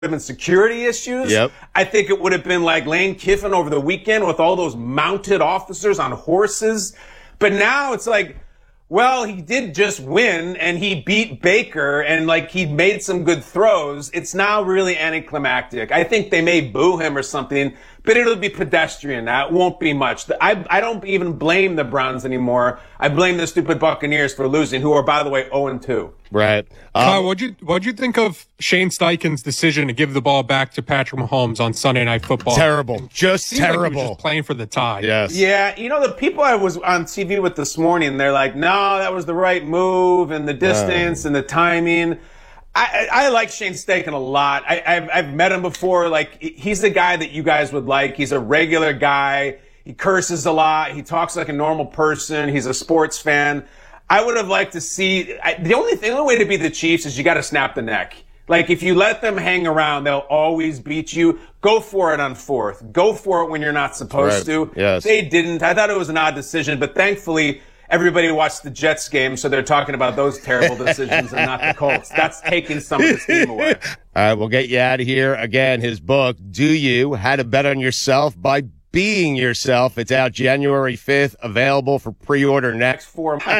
been security issues. Yep. I think it would have been like Lane Kiffin over the weekend with all those mounted officers on horses. But now it's like, well, he did just win and he beat Baker and like he made some good throws. It's now really anticlimactic. I think they may boo him or something, but it'll be pedestrian. That won't be much. I don't even blame the Browns anymore. I blame the stupid Buccaneers for losing, who are, by the way, 0-2. Right. What'd you think of Shane Steichen's decision to give the ball back to Patrick Mahomes on Sunday Night Football? Terrible. Just Seemed like he terrible. was just playing for the tie. Yes. Yeah, you know, the people I was on TV with this morning, they're like, no, that was the right move and the distance and the timing. I like Shane Steichen a lot. I've met him before. Like, he's the guy that you guys would like. He's a regular guy. He curses a lot. He talks like a normal person. He's a sports fan. I would have liked to see the only way to beat the Chiefs is you got to snap the neck. Like, if you let them hang around, they'll always beat you. Go for it on fourth. Go for it when you're not supposed to. Yes. They didn't. I thought it was an odd decision, but thankfully everybody watched the Jets game, so they're talking about those terrible decisions and not the Colts. That's taking some of the steam away. All right, we'll get you out of here. Again, his book, Do You? How to Bet on Yourself by Being Yourself. It's out January 5th, available for pre-order next 4 months.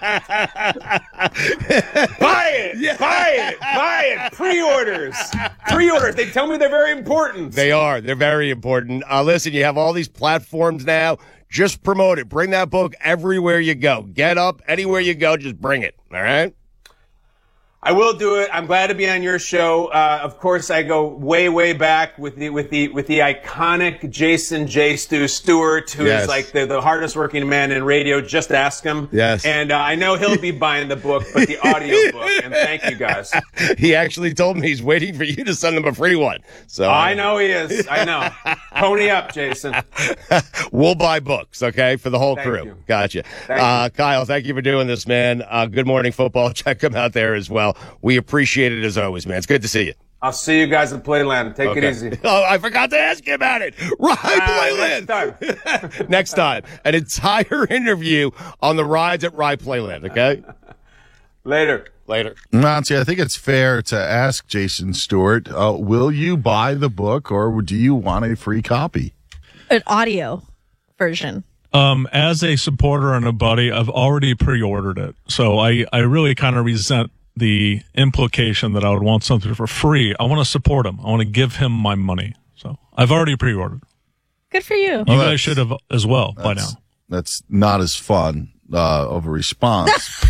Buy it! Buy it! Pre-orders. They tell me they're very important. They are. They're very important. Listen, you have all these platforms now. Just promote it. Bring that book everywhere you go. Get up anywhere you go. Just bring it. All right? I will do it. I'm glad to be on your show. Of course, I go way, way back with the iconic Jason J. Stu Stewart, who is like the hardest working man in radio. Just ask him. Yes. And I know he'll be buying the book, but the audio book. And thank you guys. He actually told me he's waiting for you to send him a free one. So I know he is. I know. Pony up, Jason. We'll buy books, okay, for the whole Thank crew. you. Gotcha. Thank you. Kyle, thank you for doing this, man. Good Morning Football. Check him out there as well. We appreciate it as always, man. It's good to see you. I'll see you guys at Playland. Take it easy. Oh, I forgot to ask you about it. Rye Playland. Next time. An entire interview on the rides at Rye Playland, okay? Later. Nancy, I think it's fair to ask Jason Stewart, will you buy the book or do you want a free copy? An audio version. As a supporter and a buddy, I've already pre-ordered it. So I really kind of resent the implication that I would want something for free. I want to support him. I want to give him my money. So I've already pre-ordered. Good for you. You guys should have as well by now. That's not as fun of a response.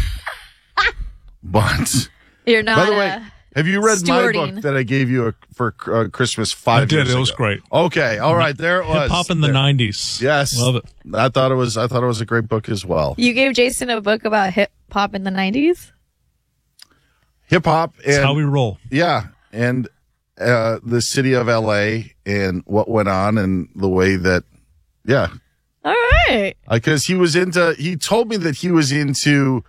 But You're not. by the way, have you read my stewarding. book that I gave you for Christmas 5 years ago? It was great. Okay, all right, there it was. Hip hop in the 90s. Yes, Love it. I thought it was a great book as well. You gave Jason a book about hip hop in the 90s? Hip hop and That's how we roll. yeah, and the city of LA and what went on and the way that All right. because he told me that he was into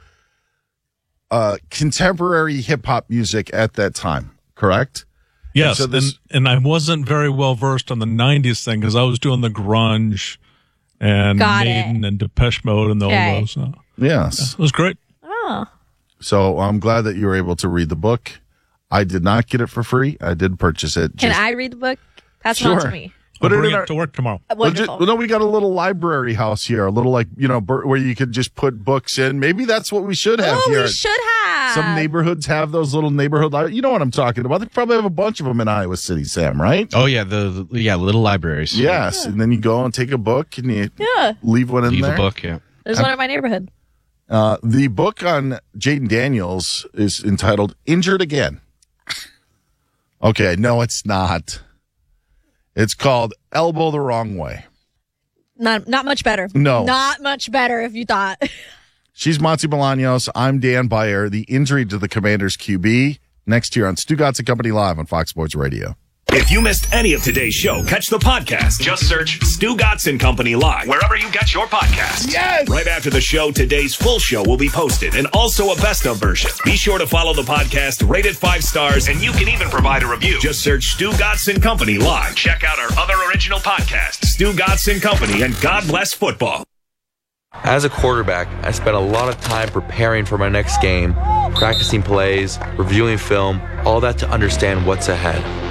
contemporary hip hop music at that time, correct? Yes, And so and I wasn't very well versed on the 90s thing because I was doing the grunge and Got Maiden and Depeche Mode and all Okay. those. So Yes. it was great. Oh. So I'm glad that you were able to read the book. I did not get it for free. I did purchase it. Can I read the book? Pass it on to Sure. me. Put I'll it bring in it to work tomorrow. Wonderful. Well, no, we got a little library house here, a little where you could just put books in. Maybe that's what we should have here. We should have. Some neighborhoods have those little neighborhood libraries. You know what I'm talking about. They probably have a bunch of them in Iowa City, Sam, right? Oh yeah, the little libraries. Yes, and then you go and take a book and you Yeah. leave one in Leave there. a book. Yeah. There's one in my neighborhood. The book on Jaden Daniels is entitled Injured Again. Okay, no, it's not. It's called Elbow the Wrong Way. Not much better. No. Not much better if you thought. She's Monty Bolaños. I'm Dan Byer. The injury to the Commanders QB next year on Stu Gatz and Company Live on Fox Sports Radio. If you missed any of today's show, catch the podcast. Just search Stu Gatz and Company Live wherever you get your podcasts. Yes! Right after the show, today's full show will be posted and also a best of version. Be sure to follow the podcast, rate it 5 stars, and you can even provide a review. Just search Stu Gatz and Company Live. Check out our other original podcasts, Stu Gatz and Company and God Bless Football. As a quarterback, I spent a lot of time preparing for my next game, practicing plays, reviewing film, all that to understand what's ahead.